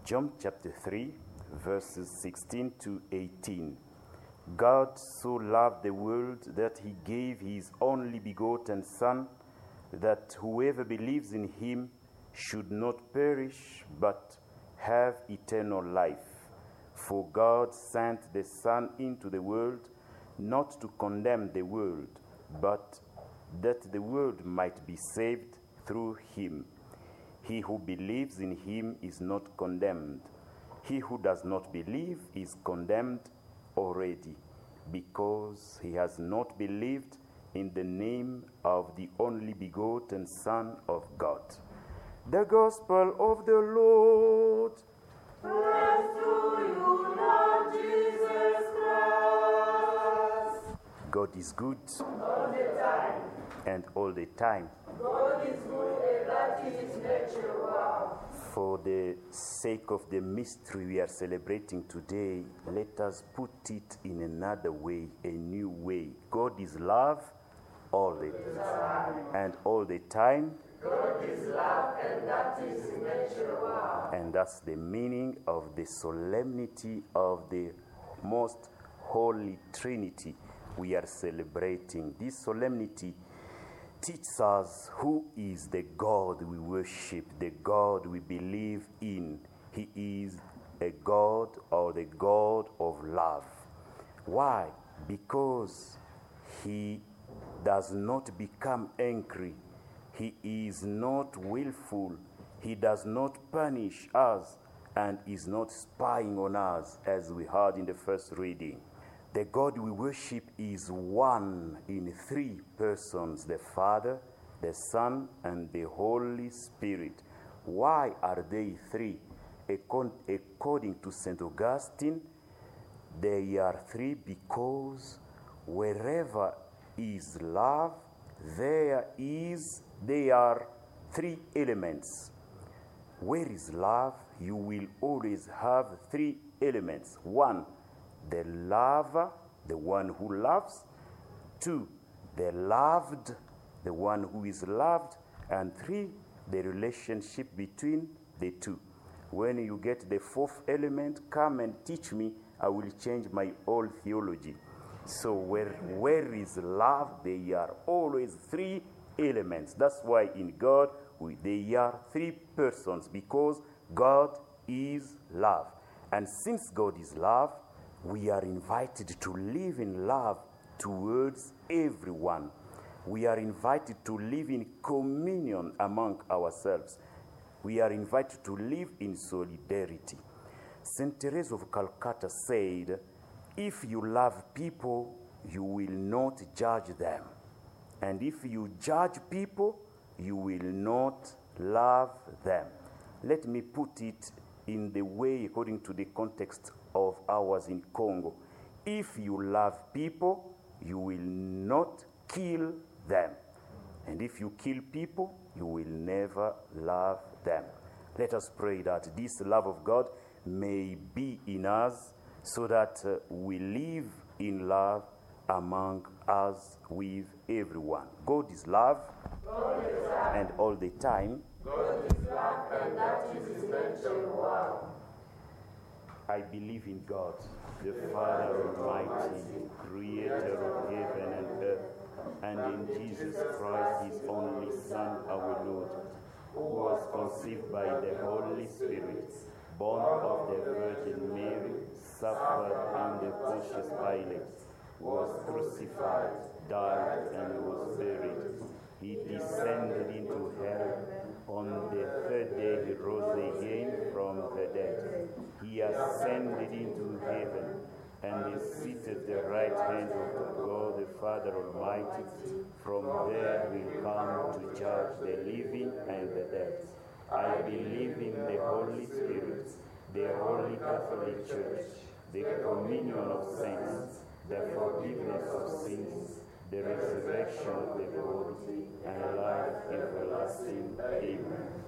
John chapter 3, verses 16 to 18. God so loved the world that he gave his only begotten Son, that whoever believes in him should not perish but have eternal life. For God sent the Son into the world not to condemn the world, but that the world might be saved through him. He who believes in him is not condemned. He who does not believe is condemned already, because he has not believed in the name of the only begotten Son of God. The Gospel of the Lord. Praise to you, Lord Jesus Christ. God is good All the time. and all the time. God is good and that is his nature. Wow. For the sake of the mystery we are celebrating today, let us put it in another way, a new way. God is love all the time. And all the time. God is love and that is his nature. Wow. And that's the meaning of the solemnity of the most holy Trinity we are celebrating. This solemnity teaches us who is the God we worship, the God we believe in. He is a God, or the God of love. Why? Because he does not become angry. He is not willful. He does not punish us and is not spying on us, as we heard in the first reading. The God we worship is one in three persons, the Father, the Son, and the Holy Spirit. Why are they three? According to St. Augustine, they are three because wherever is love, there are three elements. Where is love, you will always have three elements. One, the lover, the one who loves. Two, the loved, the one who is loved. And three, the relationship between the two. When you get the fourth element, come and teach me. I will change my whole theology. So where is love, there are always three elements. That's why in God, they are three persons, because God is love. And since God is love, we are invited to live in love towards everyone. We are invited to live in communion among ourselves. We are invited to live in solidarity. St. Teresa of Calcutta said, if you love people, you will not judge them. And if you judge people, you will not love them. Let me put it in the way according to the context of ours in Congo. If you love people, you will not kill them. And if you kill people, you will never love them. Let us pray that this love of God may be in us, so that we live in love among us with everyone. God is love, and all the time. God is love and that is his nature. Wow. I believe in God, the Father Almighty, creator of heaven and earth, and in Jesus Christ, his only Son, our Lord, who was conceived by the Holy Spirit, born of the Virgin Mary, suffered under Pontius Pilate, was crucified, died, and was buried. He descended into hell. On the third day he rose again from the dead. He ascended into heaven and is seated at the right hand of God the Father Almighty. From there will come to judge the living and the dead. I believe in the Holy Spirit, the Holy Catholic Church, the communion of saints, the forgiveness of sins, the resurrection of the body, and life everlasting. Amen.